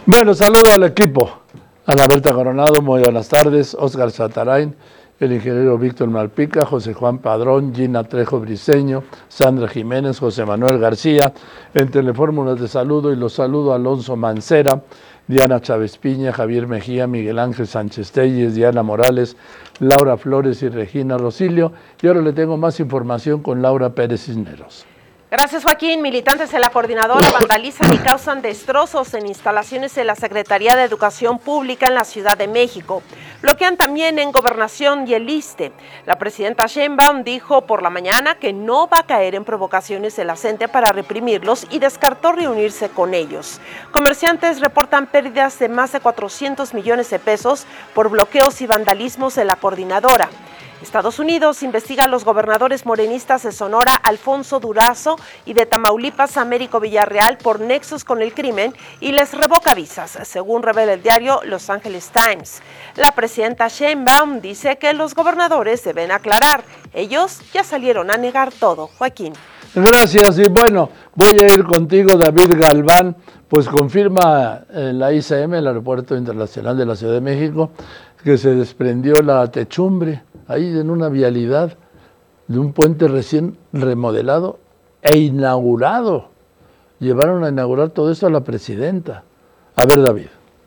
Bueno, saludo al equipo. Ana Berta Coronado, muy buenas tardes. Óscar Satarain, el ingeniero Víctor Malpica, José Juan Padrón, Gina Trejo Briceño, Sandra Jiménez, José Manuel García. En Telefórmulas de saludo y los saludo a Alonso Mancera, Diana Chávez Piña, Javier Mejía, Miguel Ángel Sánchez Telles, Diana Morales, Laura Flores y Regina Rosilio. Y ahora le tengo más información con Laura Pérez Cisneros. Gracias, Joaquín. Militantes de la coordinadora vandalizan y causan destrozos en instalaciones de la Secretaría de Educación Pública en la Ciudad de México. Bloquean también en Gobernación y el ISSSTE. La presidenta Sheinbaum dijo por la mañana que no va a caer en provocaciones de la CENTE para reprimirlos y descartó reunirse con ellos. Comerciantes reportan pérdidas de más de 400 millones de pesos por bloqueos y vandalismos de la coordinadora. Estados Unidos investiga a los gobernadores morenistas de Sonora, Alfonso Durazo, y de Tamaulipas, Américo Villarreal, por nexos con el crimen y les revoca visas, según revela el diario Los Angeles Times. La presidenta Sheinbaum dice que los gobernadores deben aclarar. Ellos ya salieron a negar todo. Joaquín. Gracias, y bueno, voy a ir contigo, David Galván. Pues confirma la ICM, el Aeropuerto Internacional de la Ciudad de México, que se desprendió la techumbre ahí en una vialidad de un puente recién remodelado e inaugurado. Llevaron a inaugurar todo esto a la presidenta. A ver, David.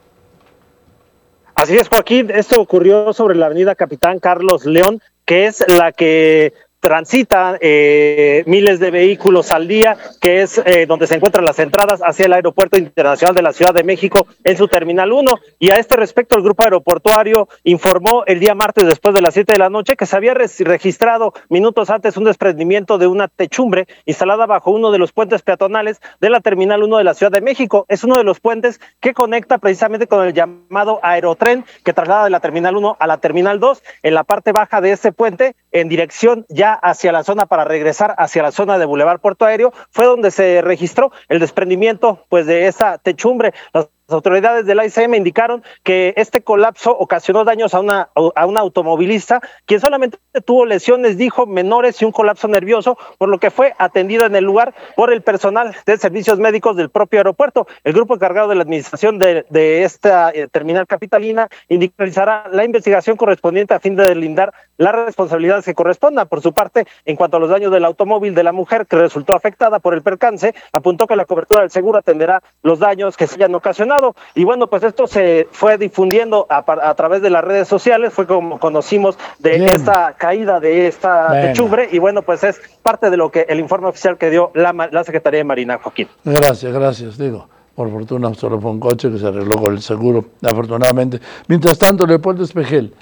Así es, Joaquín, esto ocurrió sobre la avenida Capitán Carlos León, que es la que transitan miles de vehículos al día, que es donde se encuentran las entradas hacia el Aeropuerto Internacional de la Ciudad de México en su Terminal 1. Y a este respecto, el Grupo Aeroportuario informó el día martes, después de las 7 de la noche, que se había registrado minutos antes un desprendimiento de una techumbre instalada bajo uno de los puentes peatonales de la Terminal 1 de la Ciudad de México. Es uno de los puentes que conecta precisamente con el llamado Aerotren, que traslada de la Terminal 1 a la Terminal 2. En la parte baja de este puente, en dirección ya hacia la zona para regresar hacia la zona de Boulevard Puerto Aéreo, fue donde se registró el desprendimiento pues de esa techumbre. Las autoridades de la ICM indicaron que este colapso ocasionó daños a una automovilista, quien solamente tuvo lesiones, dijo, menores y un colapso nervioso, por lo que fue atendido en el lugar por el personal de servicios médicos del propio aeropuerto. El grupo encargado de la administración de esta terminal capitalina realizará la investigación correspondiente a fin de deslindar las responsabilidades que correspondan. Por su parte, en cuanto a los daños del automóvil de la mujer que resultó afectada por el percance, apuntó que la cobertura del seguro atenderá los daños que se hayan ocasionado. Y bueno, pues esto se fue difundiendo a través de las redes sociales, fue como conocimos de esta caída de esta techumbre, y bueno, pues es parte de lo que el informe oficial que dio la Secretaría de Marina, Joaquín. Gracias, digo. Por fortuna solo fue un coche que se arregló con el seguro, afortunadamente. Mientras tanto, Leopoldo Espejel,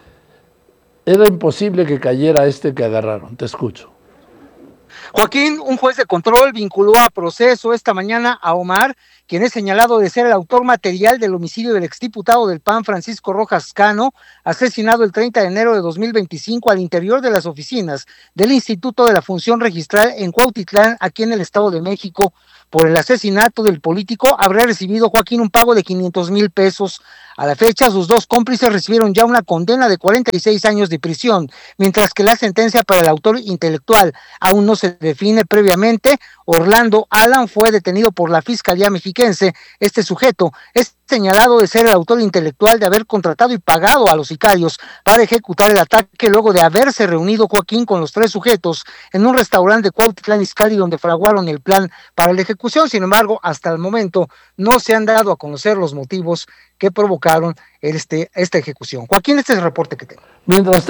era imposible que cayera este que agarraron. Te escucho. Joaquín, un juez de control vinculó a proceso esta mañana a Omar, quien es señalado de ser el autor material del homicidio del exdiputado del PAN, Francisco Rojas Cano, asesinado el 30 de enero de 2025 al interior de las oficinas del Instituto de la Función Registral en Cuautitlán, aquí en el Estado de México. Por el asesinato del político habría recibido, Joaquín, un pago de 500,000 pesos. A la fecha, sus dos cómplices recibieron ya una condena de 46 años de prisión, mientras que la sentencia para el autor intelectual aún no se define previamente. Orlando Alan fue detenido por la Fiscalía Mexiquense. Este sujeto es señalado de ser el autor intelectual de haber contratado y pagado a los sicarios para ejecutar el ataque luego de haberse reunido, Joaquín, con los tres sujetos en un restaurante de Cuautitlán Izcalli, donde fraguaron el plan para la ejecución. Sin embargo, hasta el momento no se han dado a conocer los motivos que provocaron esta ejecución. Joaquín, este es el reporte que tengo. Mientras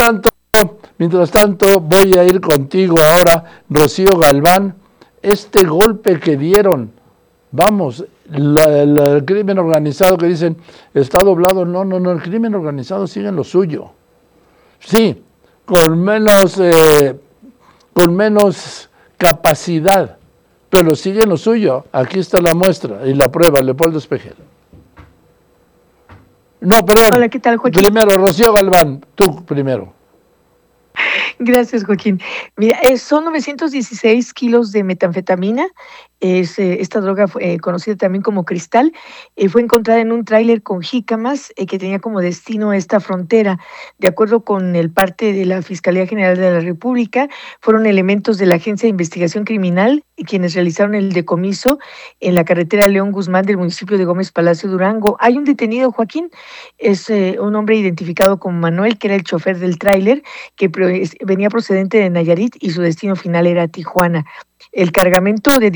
tanto, voy a ir contigo ahora, Rocío Galván. Este golpe que dieron, vamos, el crimen organizado que dicen está doblado, no, el crimen organizado sigue en lo suyo. Sí, con menos capacidad, pero sigue en lo suyo. Aquí está la muestra y la prueba, Leopoldo Espejel. No, perdón. Hola, ¿qué tal, Joaquín? Primero, Rocío Galván, tú primero. Gracias, Joaquín. Mira, son 916 kilos de metanfetamina Esta droga conocida también como cristal, fue encontrada en un tráiler con jícamas que tenía como destino esta frontera. De acuerdo con el parte de la Fiscalía General de la República, fueron elementos de la Agencia de Investigación Criminal quienes realizaron el decomiso en la carretera León Guzmán del municipio de Gómez Palacio, Durango. Hay un detenido, Joaquín, es un hombre identificado como Manuel, que era el chofer del tráiler, que venía procedente de Nayarit y su destino final era Tijuana. El cargamento de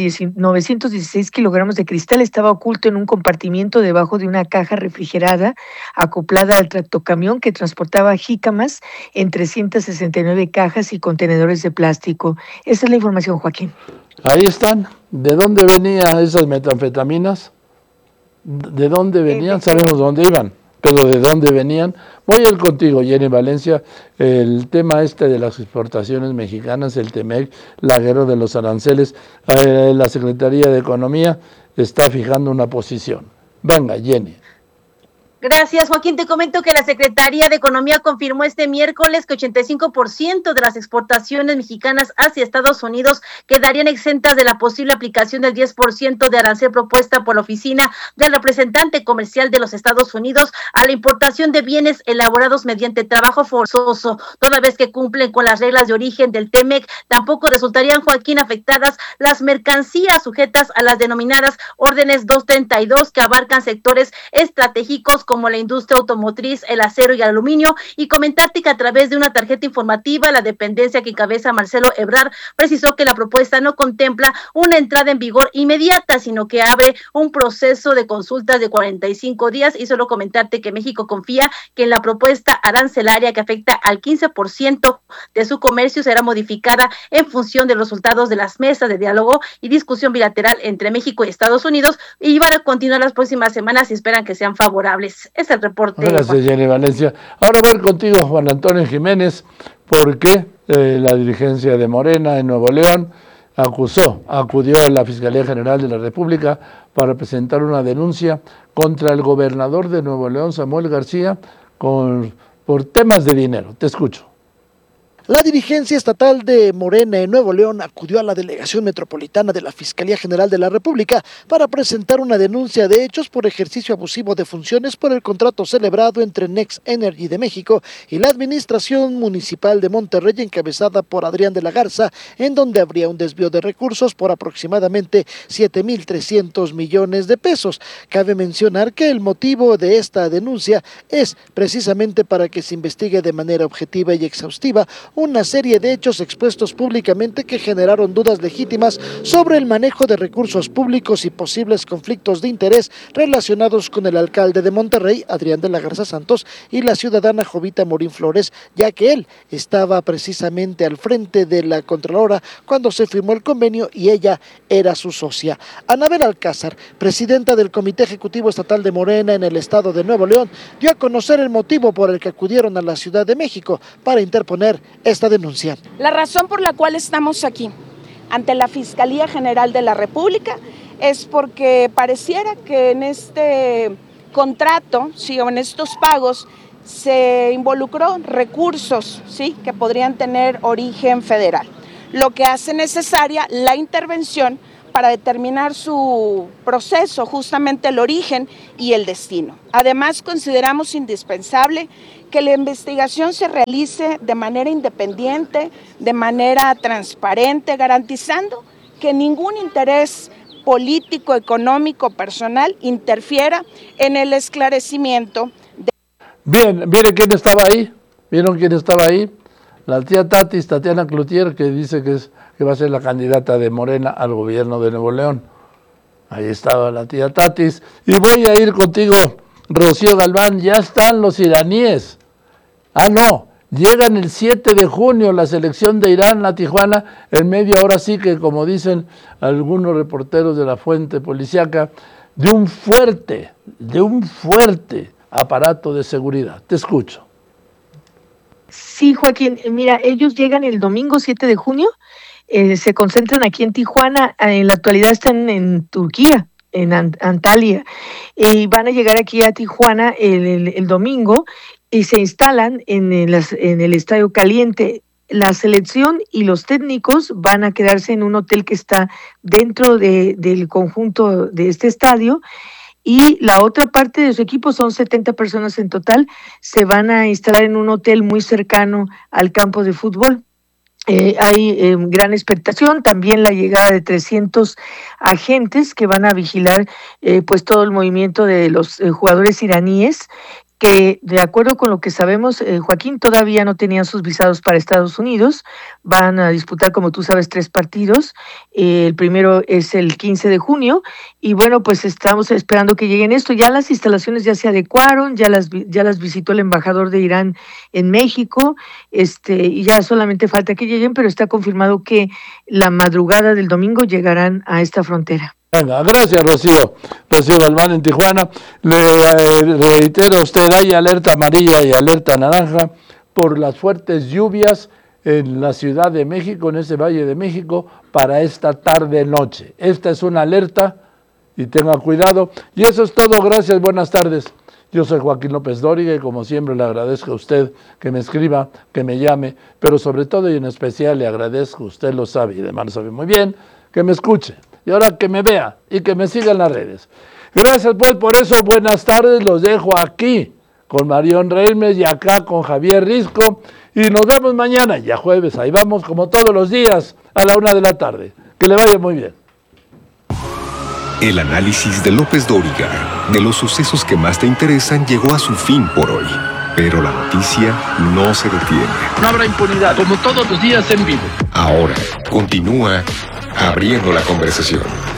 916 kilogramos de cristal estaba oculto en un compartimiento debajo de una caja refrigerada acoplada al tractocamión que transportaba jícamas en 369 cajas y contenedores de plástico. Esa es la información, Joaquín. Ahí están. ¿De dónde venían esas metanfetaminas? ¿De dónde venían? Sabemos dónde iban, pero ¿de dónde venían? Voy a ir contigo, Jenny Valencia. El tema de las exportaciones mexicanas, el TEMEC, la guerra de los aranceles, la Secretaría de Economía está fijando una posición. Venga, Jenny. Gracias, Joaquín. Te comento que la Secretaría de Economía confirmó este miércoles que 85% de las exportaciones mexicanas hacia Estados Unidos quedarían exentas de la posible aplicación del 10% de arancel propuesta por la Oficina del Representante Comercial de los Estados Unidos a la importación de bienes elaborados mediante trabajo forzoso. Toda vez que cumplen con las reglas de origen del TEMEC, tampoco resultarían, Joaquín, afectadas las mercancías sujetas a las denominadas órdenes 232, que abarcan sectores estratégicos como la industria automotriz, el acero y el aluminio. Y comentarte que a través de una tarjeta informativa, la dependencia que encabeza Marcelo Ebrard precisó que la propuesta no contempla una entrada en vigor inmediata, sino que abre un proceso de consultas de 45 días. Y solo comentarte que México confía que en la propuesta arancelaria que afecta al 15% de su comercio será modificada en función de los resultados de las mesas de diálogo y discusión bilateral entre México y Estados Unidos, y van a continuar las próximas semanas y esperan que sean favorables. Es el reporte. Gracias, Jenny Valencia. Ahora voy contigo, Juan Antonio Jiménez, porque la dirigencia de Morena en Nuevo León acudió a la Fiscalía General de la República para presentar una denuncia contra el gobernador de Nuevo León, Samuel García, por temas de dinero. Te escucho. La dirigencia estatal de Morena en Nuevo León acudió a la delegación metropolitana de la Fiscalía General de la República para presentar una denuncia de hechos por ejercicio abusivo de funciones por el contrato celebrado entre Next Energy de México y la Administración Municipal de Monterrey, encabezada por Adrián de la Garza, en donde habría un desvío de recursos por aproximadamente 7,300 millones de pesos. Cabe mencionar que el motivo de esta denuncia es precisamente para que se investigue de manera objetiva y exhaustiva una serie de hechos expuestos públicamente que generaron dudas legítimas sobre el manejo de recursos públicos y posibles conflictos de interés relacionados con el alcalde de Monterrey, Adrián de la Garza Santos, y la ciudadana Jovita Morín Flores, ya que él estaba precisamente al frente de la Contralora cuando se firmó el convenio y ella era su socia. Anabel Alcázar, presidenta del Comité Ejecutivo Estatal de Morena en el estado de Nuevo León, dio a conocer el motivo por el que acudieron a la Ciudad de México para interponer esta denuncia. La razón por la cual estamos aquí ante la Fiscalía General de la República es porque pareciera que en este contrato, sí, o en estos pagos, se involucró recursos, sí, que podrían tener origen federal, lo que hace necesaria la intervención para determinar su proceso, justamente el origen y el destino. Además, consideramos indispensable que la investigación se realice de manera independiente, de manera transparente, garantizando que ningún interés político, económico, personal interfiera en el esclarecimiento. Bien, ¿miren quién estaba ahí? ¿Vieron quién estaba ahí? La tía Tatis, Tatiana Cloutier, que dice que va a ser la candidata de Morena al gobierno de Nuevo León. Ahí estaba la tía Tatis. Y voy a ir contigo, Rocío Galván. Ya están los iraníes. No, llegan el 7 de junio la selección de Irán a Tijuana, en medio, ahora sí que, como dicen algunos reporteros de la fuente policíaca, de un fuerte aparato de seguridad. Te escucho. Sí, Joaquín, mira, ellos llegan el domingo 7 de junio, se concentran aquí en Tijuana, en la actualidad están en Turquía, en Antalya, y van a llegar aquí a Tijuana el domingo y se instalan en el Estadio Caliente. la selección y los técnicos van a quedarse en un hotel que está dentro del conjunto de este estadio, y la otra parte de su equipo, son 70 personas en total, se van a instalar en un hotel muy cercano al campo de fútbol. Hay gran expectación, también la llegada de 300 agentes que van a vigilar pues todo el movimiento de los jugadores iraníes, que de acuerdo con lo que sabemos, Joaquín, todavía no tenían sus visados para Estados Unidos. Van a disputar, como tú sabes, 3 partidos. El primero es el 15 de junio y bueno, pues estamos esperando que lleguen esto. Ya las instalaciones ya se adecuaron, ya las visitó el embajador de Irán en México, y ya solamente falta que lleguen, pero está confirmado que la madrugada del domingo llegarán a esta frontera. Venga, gracias, Rocío. Rocío Galván en Tijuana. Le reitero a usted, hay alerta amarilla y alerta naranja por las fuertes lluvias en la Ciudad de México, en ese Valle de México, para esta tarde-noche. Esta es una alerta y tenga cuidado. Y eso es todo, gracias, buenas tardes. Yo soy Joaquín López Dóriga y como siempre le agradezco a usted que me escriba, que me llame, pero sobre todo y en especial le agradezco, usted lo sabe y además lo sabe muy bien, que me escuche. Y ahora que me vea y que me siga en las redes. Gracias pues por eso, buenas tardes, los dejo aquí con Marión Reilmes y acá con Javier Risco y nos vemos mañana, ya jueves, ahí vamos como todos los días a la 1 de la tarde. Que le vaya muy bien. El análisis de López Dóriga de los sucesos que más te interesan llegó a su fin por hoy. Pero la noticia no se detiene. No habrá impunidad, como todos los días en vivo. Ahora continúa abriendo la conversación.